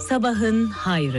Sabahın hayrı.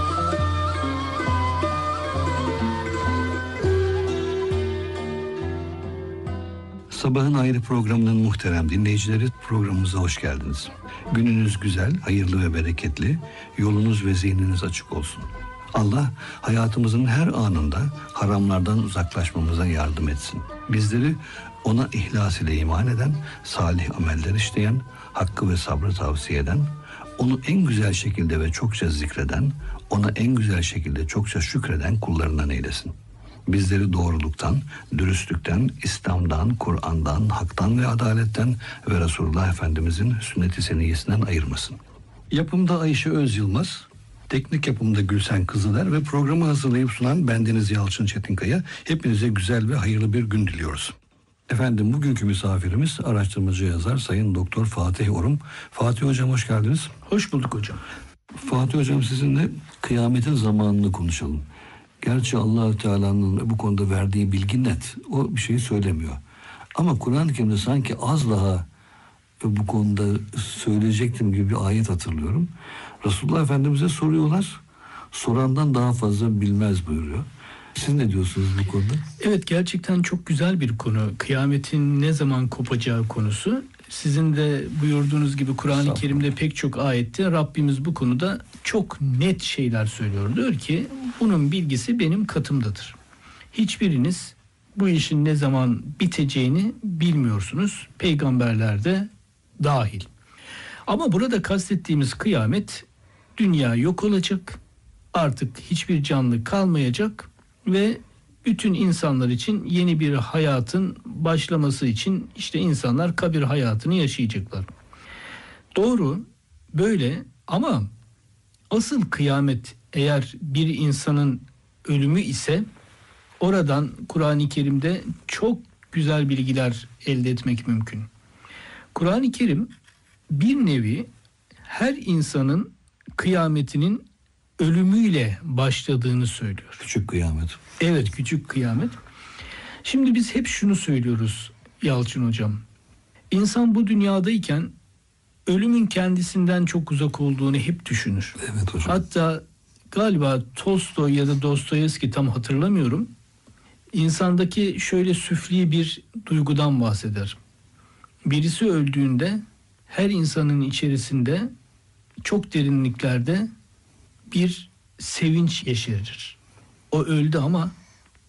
Sabahın Hayrı programının muhterem dinleyicileri, programımıza hoş geldiniz. Gününüz güzel, hayırlı ve bereketli, yolunuz ve zihniniz açık olsun. Allah hayatımızın her anında haramlardan uzaklaşmamıza yardım etsin. Bizleri ona ihlas ile iman eden, salih ameller işleyen, hakkı ve sabrı tavsiye eden, onu en güzel şekilde ve çokça zikreden, ona en güzel şekilde çokça şükreden kullarından eylesin. Bizleri doğruluktan, dürüstlükten, İslam'dan, Kur'an'dan, haktan ve adaletten ve Resulullah Efendimizin sünnet-i seniyyesinden ayırmasın. Yapımda Ayşe Özyılmaz, teknik yapımda Gülsen Kızıler ve programı hazırlayıp sunan bendeniz Yalçın Çetinkaya. Hepinize güzel ve hayırlı bir gün diliyoruz. Efendim, bugünkü misafirimiz araştırmacı yazar Sayın Doktor Fatih Orum. Fatih Hocam, hoş geldiniz. Hoş bulduk hocam. Fatih Hocam, sizinle kıyametin zamanını konuşalım. Gerçi Allah-u Teala'nın bu konuda verdiği bilgi net. O bir şey söylemiyor. Ama Kur'an-ı Kerim'de sanki az daha bu konuda söyleyecektim gibi bir ayet hatırlıyorum. Resulullah Efendimiz'e soruyorlar. Sorandan daha fazla bilmez buyuruyor. Siz ne diyorsunuz bu konuda? Evet, gerçekten çok güzel bir konu. Kıyametin ne zaman kopacağı konusu. Sizin de buyurduğunuz gibi Kur'an-ı Kerim'de pek çok ayette Rabbimiz bu konuda çok net şeyler söylüyor. Diyor ki bunun bilgisi benim katımdadır. Hiçbiriniz bu işin ne zaman biteceğini bilmiyorsunuz. Peygamberler de dahil. Ama burada kastettiğimiz kıyamet, dünya yok olacak. Artık hiçbir canlı kalmayacak ve bütün insanlar için yeni bir hayatın başlaması için işte insanlar kabir hayatını yaşayacaklar. Doğru, böyle, ama asıl kıyamet eğer bir insanın ölümü ise oradan Kur'an-ı Kerim'de çok güzel bilgiler elde etmek mümkün. Kur'an-ı Kerim bir nevi her insanın kıyametinin ölümüyle başladığını söylüyor. Küçük kıyamet. Evet, küçük kıyamet. Şimdi biz hep şunu söylüyoruz Yalçın hocam. İnsan bu dünyadayken ölümün kendisinden çok uzak olduğunu hep düşünür. Evet hocam. Hatta galiba Tolstoy ya da Dostoyevski, tam hatırlamıyorum, insandaki şöyle süfli bir duygudan bahseder. Birisi öldüğünde her insanın içerisinde çok derinliklerde bir sevinç yeşerir. O öldü ama